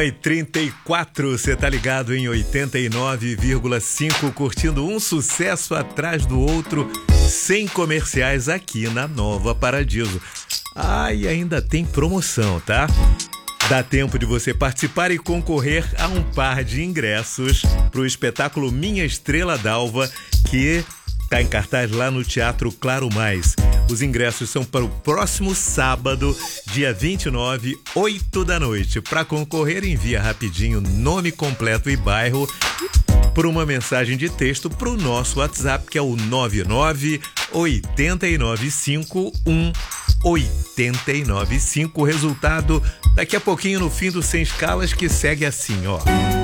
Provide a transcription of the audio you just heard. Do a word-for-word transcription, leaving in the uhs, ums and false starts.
E trinta e quatro, você tá ligado em oitenta e nove vírgula cinco, curtindo um sucesso atrás do outro, sem comerciais aqui na Nova Paradiso. Ah, e ainda tem promoção, tá? Dá tempo de você participar e concorrer a um par de ingressos pro espetáculo Minha Estrela d'Alva, que tá em cartaz lá no Teatro Claro Mais. Os ingressos são para o próximo sábado, dia vinte e nove, oito da noite. Para concorrer, envia rapidinho nome completo e bairro por uma mensagem de texto para o nosso WhatsApp, que é o nove nove oito nove cinco um oito nove cinco. O resultado daqui a pouquinho no fim do Sem Escalas, que segue assim, ó.